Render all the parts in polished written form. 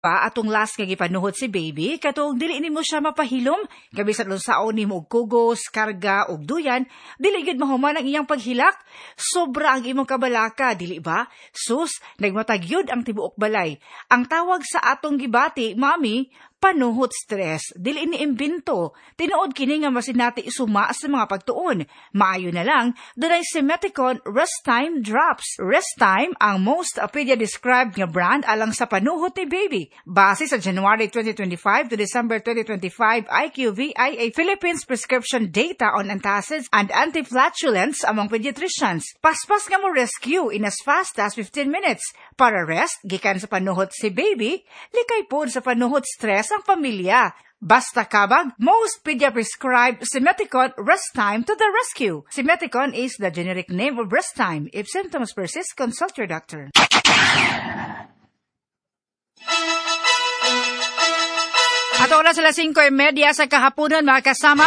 Pa atong last nga gipanuhot si baby katong dili nimo siya mapahilom kabisan unsaon nimo og kugos, karga og duyan, dili gid mahuman ang iyang paghilak. Sobra ang imong kabalaka, dili ba? Sus, nagmatag yun ang tibuok balay. Ang tawag sa atong gibati, mami, panuhot stress, dili ni imbento. Tinuod kini nga masinati isuma sa mga pagtuon. Maayo na lang, dunay Simeticon Rest Time Drops. Rest Time ang most pedia-described nga brand alang sa panuhot ni baby. Base sa January 2025 to December 2025 IQVIA Philippines prescription data on antacids and anti-flatulence among pediatricians. Paspas nga mo rescue in as fast as 15 minutes. Para rest, gikan sa panuhot si baby, likay pod sa panuhot stress ang pamilya. Basta kabag, most pedia-prescribed Simeticon Rest Time to the rescue. Simeticon is the generic name of Rest Time. If symptoms persist, consult your doctor. At oras sila 5:30 sa kahaponan, mga kasama.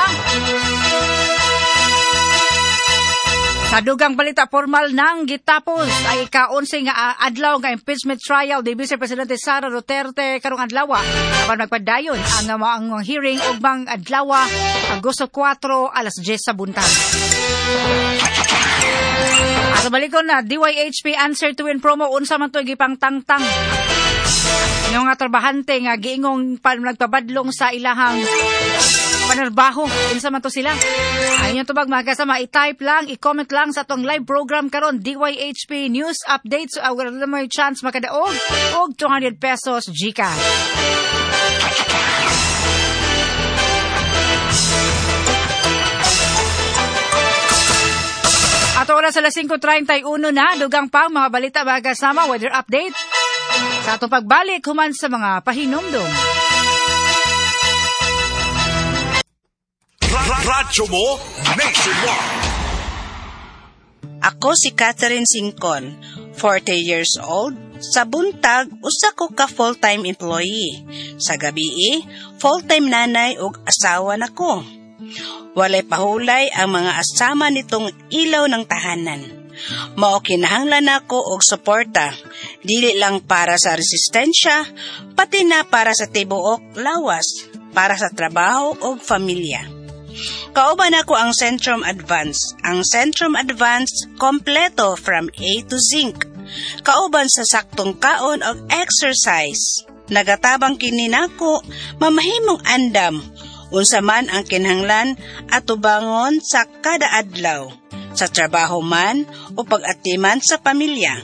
Sa dugang balita, formal nang gitapos ay ika-11 nga adlaw nga impeachment trial di Vice Presidente Sara Duterte karong adlaw. Apan magpadayon ang hearing ugmang adlaw Agosto 4 alas 10 sa buntag. At balikon na DYHP answer to win promo unsa man to gipang tangtang. Yung nga trabahante nga giingong nagpabadlong sa ilahang panarbaho, insa man to sila. Ang inyong tubag mga kasama, i-type lang, i-comment lang sa atong live program karon DYHP News Updates. Wala na may chance makadaog og 200 pesos GCash. At oras sa 5:31 na, dugang pang mga balita mga kasama, weather update. Sa atong pagbalik, human sa mga pahinumdum. Radyo mo nationwide. Ako si Catherine Singcon, 40 years old. Sa buntag, usa ko ka full-time employee. Sa gabi, full-time nanay ug asawa nako. Walay pahulay ang mga asama nitong ilaw ng tahanan. Mao kinahanglan nako og suporta, dili lang para sa resistensya, pati na para sa tibuok lawas, para sa trabaho ug pamilya. Kauban ako ang Centrum Advance. Ang Centrum Advance kompleto from A to Zinc. Kauban sa saktong kaon og exercise. Nagatabang kini nako mamahimong andam. Unsa man ang kinahanglan atubangon sa kada adlaw. Sa trabaho man o pag-atiman sa pamilya.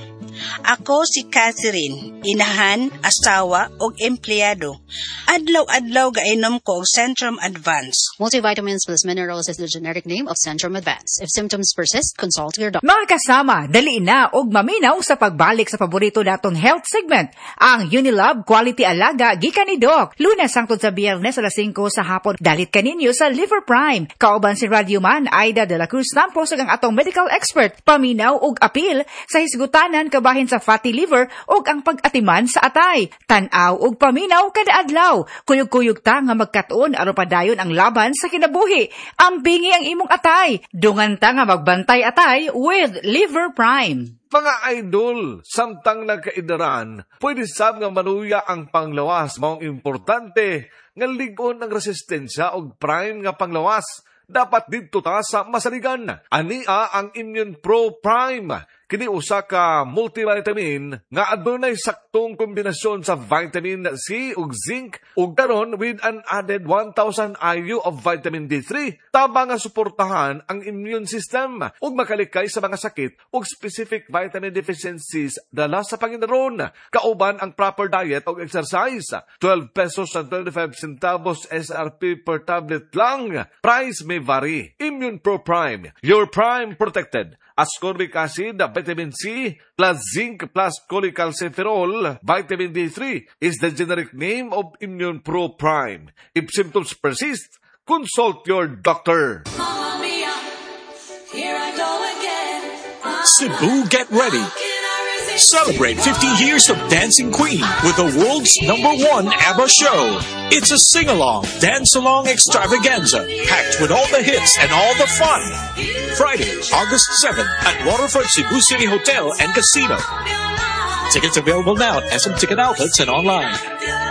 Ako si Catherine, inahan, asawa o empleyado. Adlaw-adlaw gainom ko og Centrum Advance. Multivitamins plus minerals is the generic name of Centrum Advance. If symptoms persist, consult your doctor. Mga kasama, dali na og maminaw sa pagbalik sa paborito natong health segment, ang Unilab Quality Alaga gikan ni Doc. Lunes hangtod sa Biyernes alas 5 sa hapon. Dalit kaninyo sa Liver Prime. Kauban si Radioman Aida de la Cruz Campos ug ang atong medical expert. Paminaw og apil sa hisgutanan kabahin sa fatty liver ug ang pag-atiman sa atay. Tan-aw ug paminaw kada adlaw. Kuyog-kuyog ta nga magkatuon aron padayon ang laban sa kinabuhi. Ambingi ang imong atay. Dungan ta nga magbantay atay with Liver Prime. Mga idol, samtang nagkaidaran, pwede sab nga manuya ang panglawas. Maong importante nga ligon ang resistensya og prime nga panglawas. Dapat dito ta sa masaligan. Ania ang Immune Pro Prime. Kini usa ka multivitamin nga adunay saktong kombinasyon sa vitamin C ug zinc ug karon with an added 1,000 IU of vitamin D3 tabang nga suportahan ang immune system ug makalikay sa mga sakit ug specific vitamin deficiencies dala sa Panginoon. Kauban ang proper diet ug exercise. 12 pesos and 25 centavos SRP per tablet lang. Price may vary. Immune Pro Prime, your prime protected. Ascorbic acid, vitamin C, plus zinc, plus cholecalciferol, vitamin D3 is the generic name of Immune Pro Prime. If symptoms persist, consult your doctor. Mamma mia, here I go again. Cebu, get ready. Celebrate 50 years of Dancing Queen with the world's #1 ABBA show. It's a sing-along, dance-along extravaganza, packed with all the hits and all the fun. Friday, August 7 at Waterfront Cebu City Hotel and Casino. Tickets available now at SM Ticket Outlets and online.